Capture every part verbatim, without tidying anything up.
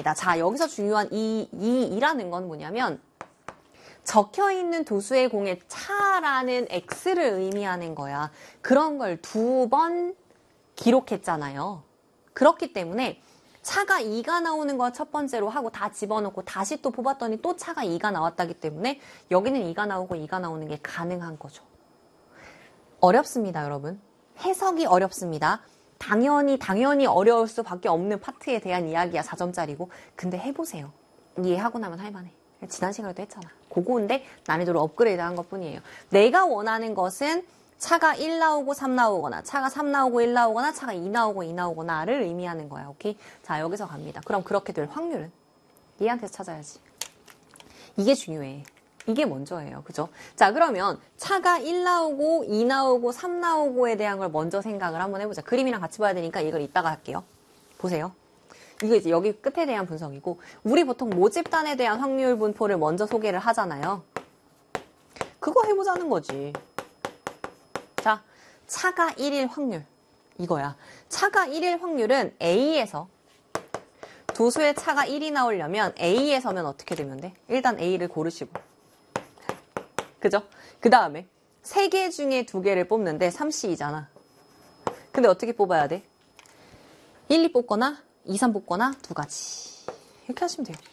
갑니다. 자, 여기서 중요한 이, 이 이라는 건 뭐냐면 적혀있는 도수의 공의 차라는 x를 의미하는 거야. 그런 걸 두 번 기록했잖아요. 그렇기 때문에 차가 이가 나오는 거 첫 번째로 하고 다 집어넣고 다시 또 뽑았더니 또 차가 이가 나왔다기 때문에 여기는 이가 나오고 이가 나오는 게 가능한 거죠. 어렵습니다, 여러분. 해석이 어렵습니다. 당연히 당연히 어려울 수밖에 없는 파트에 대한 이야기야. 사 점짜리고. 근데 해보세요. 이해하고 나면 할만해. 지난 시간에도 했잖아. 그거인데 난이도를 업그레이드한 것뿐이에요. 내가 원하는 것은 차가 일 나오고 삼 나오거나 차가 삼 나오고 일 나오거나 차가 이 나오고 이 나오거나를 의미하는 거야. 오케이? 자, 여기서 갑니다. 그럼 그렇게 될 확률은? 얘한테서 찾아야지. 이게 중요해. 이게 먼저예요. 그죠? 자, 그러면 차가 일 나오고 이 나오고 삼 나오고에 대한 걸 먼저 생각을 한번 해보자. 그림이랑 같이 봐야 되니까 이걸 이따가 할게요. 보세요. 이거 이제 여기 끝에 대한 분석이고, 우리 보통 모집단에 대한 확률 분포를 먼저 소개를 하잖아요. 그거 해보자는 거지. 자, 차가 일일 확률. 이거야. 차가 일일 확률은 A에서 도수의 차가 일이 나오려면 A에 서면 어떻게 되면 돼? 일단 A를 고르시고. 그죠? 그 다음에 세 개 중에 두 개를 뽑는데 삼 씨이잖아. 근데 어떻게 뽑아야 돼? 일, 이 뽑거나 이, 삼 뽑거나 두 가지. 이렇게 하시면 돼요.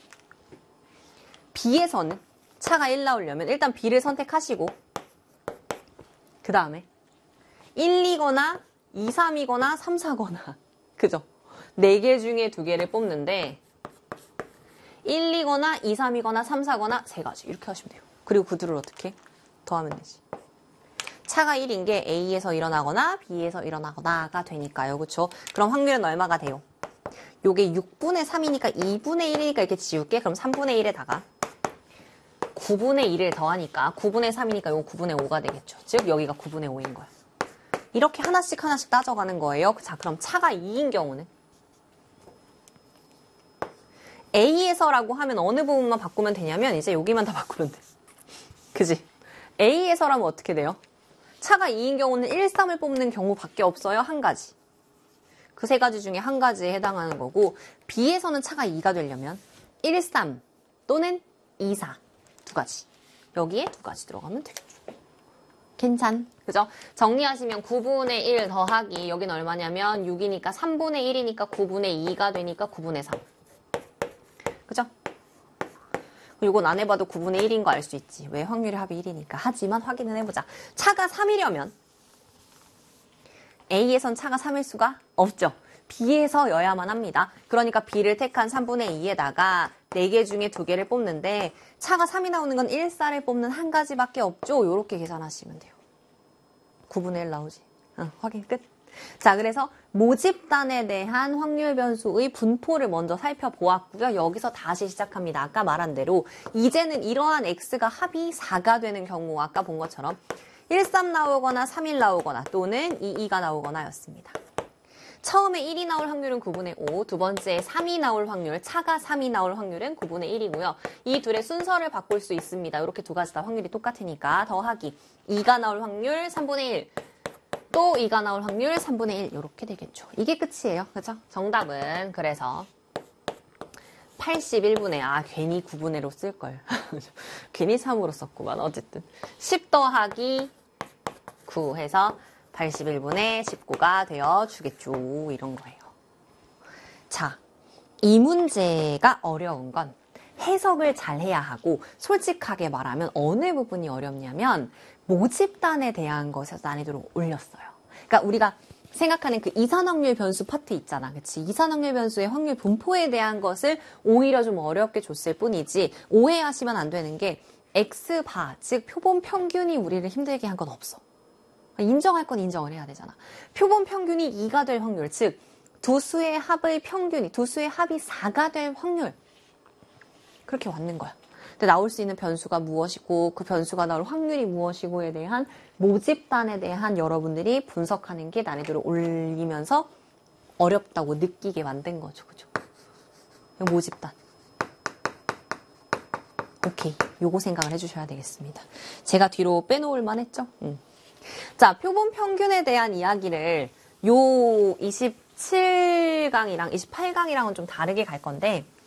B에서는 차가 일 나오려면 일단 B를 선택하시고 그 다음에 일, 이거나 이, 삼이거나 삼, 사거나 그죠? 네 개 중에 두 개를 뽑는데 일, 이거나 이, 삼이거나 삼, 사거나 세 가지 이렇게 하시면 돼요. 그리고 그 둘을 어떻게? 더하면 되지. 차가 일인 게 A에서 일어나거나 B에서 일어나거나가 되니까요. 그쵸? 그럼 확률은 얼마가 돼요? 요게 육분의 삼이니까 이분의 일이니까 이렇게 지울게. 그럼 삼분의 일에다가 구분의 일을 더하니까 구분의 삼이니까 요거 구분의 오가 되겠죠. 즉 여기가 구분의 오인 거야. 이렇게 하나씩 하나씩 따져가는 거예요. 자, 그럼 차가 이인 경우는 A에서라고 하면 어느 부분만 바꾸면 되냐면 이제 여기만 다 바꾸면 돼. 그지? A에서라면 어떻게 돼요? 차가 이인 경우는 일, 삼을 뽑는 경우밖에 없어요. 한 가지. 그 세 가지 중에 한 가지에 해당하는 거고, B에서는 차가 이가 되려면 일, 삼 또는 이, 사 두 가지. 여기에 두 가지 들어가면 돼요. 괜찮? 그죠? 정리하시면 구분의 일 더하기 여기는 얼마냐면 육이니까 삼분의 일이니까 구분의 이가 되니까 구분의 삼. 그죠? 이건 안 해봐도 구분의 일인 거 알 수 있지. 왜? 확률의 합이 일이니까. 하지만 확인은 해보자. 차가 삼이려면 A에선 차가 삼일 수가 없죠. B에서여야만 합니다. 그러니까 B를 택한 삼분의 이에다가 네 개 중에 두 개를 뽑는데 차가 삼이 나오는 건 일, 사를 뽑는 한 가지밖에 없죠. 이렇게 계산하시면 돼요. 구분의 일 나오지. 응, 확인 끝. 자, 그래서 모집단에 대한 확률 변수의 분포를 먼저 살펴보았고요. 여기서 다시 시작합니다. 아까 말한 대로 이제는 이러한 x가 합이 사가 되는 경우 아까 본 것처럼 일, 삼 나오거나 삼, 일 나오거나 또는 이, 이가 나오거나 였습니다. 처음에 일이 나올 확률은 구분의 오, 두 번째 삼이 나올 확률, 차가 삼이 나올 확률은 구분의 일이고요. 이 둘의 순서를 바꿀 수 있습니다. 이렇게 두 가지 다 확률이 똑같으니까 더하기 이가 나올 확률 삼분의 일, 또 이가 나올 확률 삼분의 일 이렇게 되겠죠. 이게 끝이에요. 그죠? 정답은 그래서 팔십일 분의 아 괜히 구분의로 쓸걸. 괜히 삼으로 썼구만. 어쨌든 십 더하기 구 해서 팔십일 분의 십구가 되어주겠죠. 이런 거예요. 자, 이 문제가 어려운 건 해석을 잘 해야 하고 솔직하게 말하면 어느 부분이 어렵냐면 모집단에 대한 것에서 난이도를 올렸어요. 그러니까 우리가 생각하는 그 이산확률 변수 파트 있잖아. 그치? 이산확률 변수의 확률 분포에 대한 것을 오히려 좀 어렵게 줬을 뿐이지 오해하시면 안 되는 게 X바, 즉 표본 평균이 우리를 힘들게 한 건 없어. 인정할 건 인정을 해야 되잖아. 표본 평균이 이가 될 확률, 즉 두 수의 합의 평균이, 두 수의 합이 사가 될 확률. 그렇게 왔는 거야. 근데 나올 수 있는 변수가 무엇이고 그 변수가 나올 확률이 무엇이고에 대한 모집단에 대한 여러분들이 분석하는 게 난이도를 올리면서 어렵다고 느끼게 만든 거죠. 그죠? 모집단. 오케이. 요거 생각을 해주셔야 되겠습니다. 제가 뒤로 빼놓을 만했죠? 음. 자, 표본 평균에 대한 이야기를 요 이십칠 강이랑 이십팔 강이랑은 좀 다르게 갈 건데